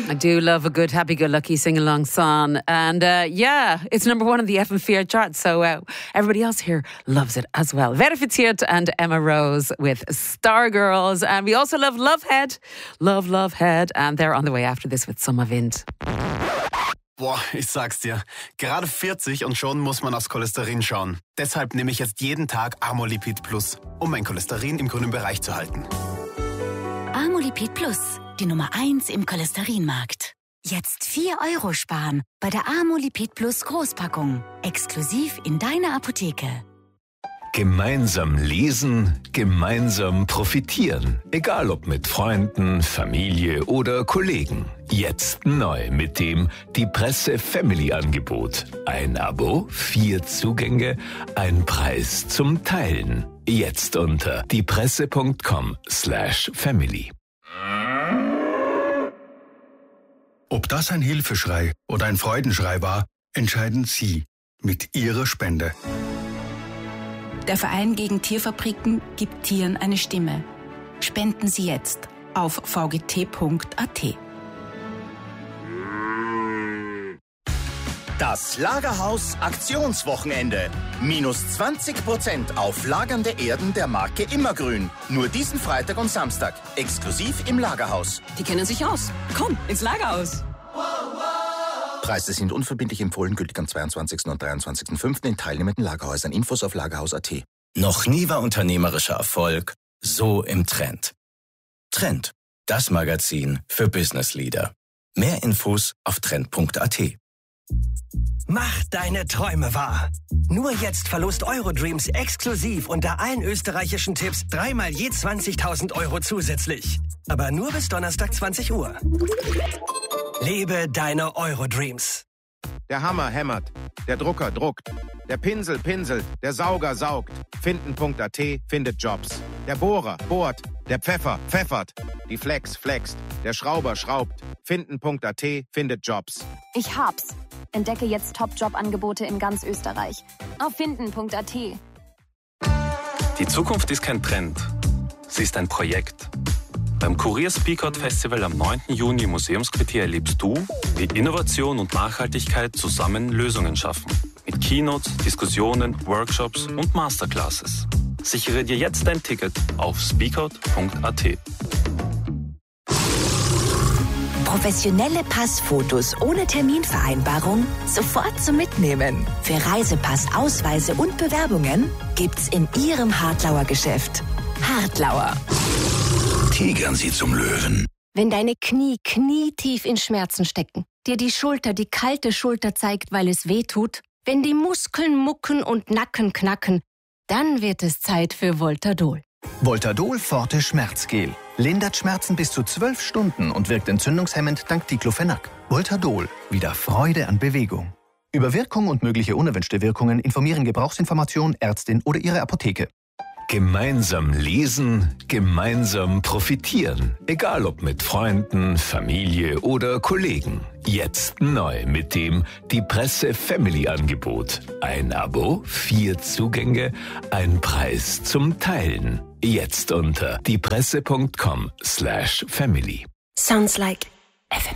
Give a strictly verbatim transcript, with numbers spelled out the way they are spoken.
I do love a good happy-go-lucky sing-along song. And uh, yeah, it's number one on the F M Fear chart. So uh, everybody else here loves it as well. Vera Fitzgerald and Emma Rose with Stargirls. And we also love Lovehead. Love, Lovehead. And they're on the way after this with Summer Wind. Boah, ich sag's dir. Gerade vierzig und schon muss man aufs Cholesterin schauen. Deshalb nehme ich jetzt jeden Tag Amolipid Plus, um mein Cholesterin im grünen Bereich zu halten. Amolipid Plus, die Nummer eins im Cholesterinmarkt. Jetzt vier Euro sparen bei der Amolipid Plus Großpackung. Exklusiv in deiner Apotheke. Gemeinsam lesen, gemeinsam profitieren. Egal ob mit Freunden, Familie oder Kollegen. Jetzt neu mit dem Die Presse Family Angebot. Ein Abo, vier Zugänge, ein Preis zum Teilen. Jetzt unter diepresse.com slash family. Ob das ein Hilfeschrei oder ein Freudenschrei war, entscheiden Sie mit Ihrer Spende. Der Verein gegen Tierfabriken gibt Tieren eine Stimme. Spenden Sie jetzt auf v g t punkt a t. Das Lagerhaus Aktionswochenende. Minus zwanzig Prozent auf lagernde Erden der Marke Immergrün. Nur diesen Freitag und Samstag. Exklusiv im Lagerhaus. Die kennen sich aus. Komm, ins Lagerhaus. Preise sind unverbindlich empfohlen, gültig am zweiundzwanzigsten und dreiundzwanzigsten fünften in teilnehmenden Lagerhäusern. Infos auf lagerhaus punkt a t. Noch nie war unternehmerischer Erfolg so im Trend. Trend, das Magazin für Business Leader. Mehr Infos auf trend punkt a t. Mach deine Träume wahr. Nur jetzt Verlust Eurodreams exklusiv unter allen österreichischen Tipps dreimal je zwanzigtausend Euro zusätzlich. Aber nur bis Donnerstag zwanzig Uhr. Lebe deine Eurodreams. Der Hammer hämmert, der Drucker druckt, der Pinsel pinselt, der Sauger saugt. Finden punkt a t findet Jobs. Der Bohrer bohrt, der Pfeffer pfeffert, die Flex flext, der Schrauber schraubt. Finden punkt a t findet Jobs. Ich hab's. Entdecke jetzt Top-Job-Angebote in ganz Österreich. Auf finden punkt a t. Die Zukunft ist kein Trend. Sie ist ein Projekt. Beim Kurier Speak Out Festival am neunten Juni im Museumsquartier erlebst du, wie Innovation und Nachhaltigkeit zusammen Lösungen schaffen. Mit Keynotes, Diskussionen, Workshops und Masterclasses. Sichere dir jetzt dein Ticket auf speak out punkt a t. Professionelle Passfotos ohne Terminvereinbarung sofort zum Mitnehmen. Für Reisepass, Ausweise und Bewerbungen gibt's in Ihrem Hartlauer Geschäft. Hartlauer. Tigern Sie zum Löwen. Wenn deine Knie knietief in Schmerzen stecken, dir die Schulter die kalte Schulter zeigt, weil es weh tut, wenn die Muskeln mucken und Nacken knacken, dann wird es Zeit für Voltadol. Voltadol Forte Schmerzgel. Lindert Schmerzen bis zu zwölf Stunden und wirkt entzündungshemmend dank Diclofenac. Voltadol. Wieder Freude an Bewegung. Über Wirkung und mögliche unerwünschte Wirkungen informieren Gebrauchsinformation, Ärztin oder Ihre Apotheke. Gemeinsam lesen, gemeinsam profitieren. Egal ob mit Freunden, Familie oder Kollegen. Jetzt neu mit dem Die Presse Family Angebot. Ein Abo, vier Zugänge, ein Preis zum Teilen. Jetzt unter diepresse punkt com slash family. Sounds like F M